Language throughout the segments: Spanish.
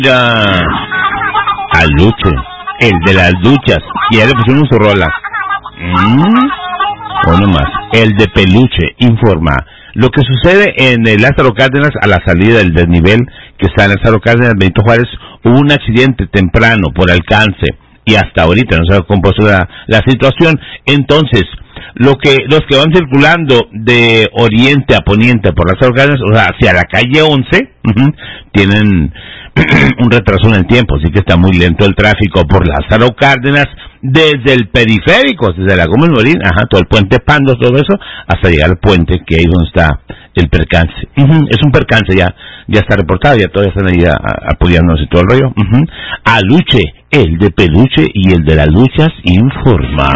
Al Luche, el de las duchas, y ya le pusieron su rola. Uno más. El de Peluche informa lo que sucede en el Lázaro Cárdenas a la salida del desnivel que está en Lázaro Cárdenas, Benito Juárez. Hubo un accidente temprano por alcance y hasta ahorita no se ha compuesto la situación. Entonces, los que van circulando de oriente a poniente por Lázaro Cárdenas, o sea, hacia la calle 11, tienen un retraso en el tiempo, así que está muy lento el tráfico por Lázaro Cárdenas, desde el periférico, desde la Gómez Morín, todo el puente Pando, todo eso, hasta llegar al puente, que ahí es donde está el percance. Es un percance, ya está reportado, ya todavía están ahí apoyándonos y todo el rollo. Aluche, el de Peluche y el de las luchas informa.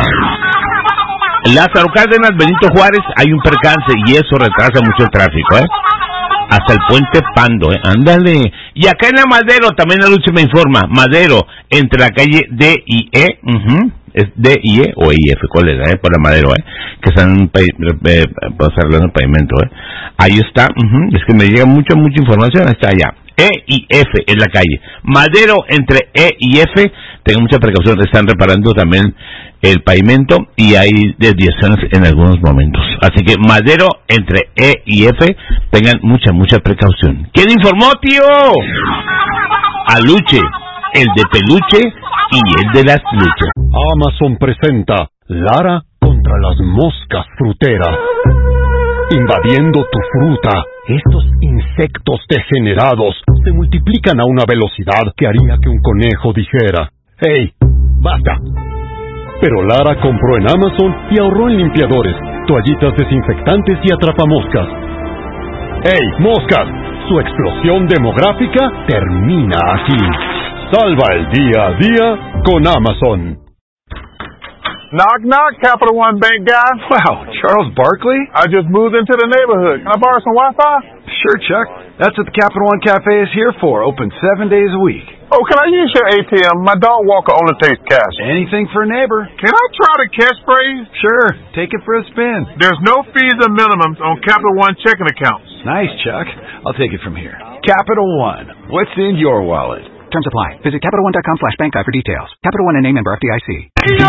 Lázaro Cárdenas, Benito Juárez, hay un percance y eso retrasa mucho el tráfico, hasta el puente Pando, ándale. Y acá en la Madero, también la lucha me informa, Madero, entre la calle D y E, es D y E o IF, ¿cuál es? Por la Madero, que están arreglando el pavimento, ahí está, es que me llega mucha información, está allá. E y F es la calle. Madero entre E y F, tengan mucha precaución, están reparando también el pavimento y hay desviaciones en algunos momentos. Así que Madero entre E y F, tengan mucha precaución. ¿Quién informó, tío? Aluche, el de Peluche y el de las luchas. Amazon presenta Lara contra las moscas fruteras. Invadiendo tu fruta, estos insectos degenerados se multiplican a una velocidad que haría que un conejo dijera: ¡Hey, basta! Pero Lara compró en Amazon y ahorró en limpiadores, toallitas desinfectantes y atrapamoscas. ¡Hey, moscas! Su explosión demográfica termina aquí. Salva el día a día con Amazon. Knock, knock, Capital One Bank guy. Wow, Charles Barkley? I just moved into the neighborhood. Can I borrow some Wi-Fi? Sure, Chuck. That's what the Capital One Cafe is here for. Open 7 days a week. Oh, can I use your ATM? My dog walker only takes cash. Anything for a neighbor. Can I try the catchphrase? Sure. Take it for a spin. There's no fees or minimums on Capital One checking accounts. Nice, Chuck. I'll take it from here. Capital One. What's in your wallet? Terms apply. Visit CapitalOne.com/bankguide for details. Capital One, a name member FDIC.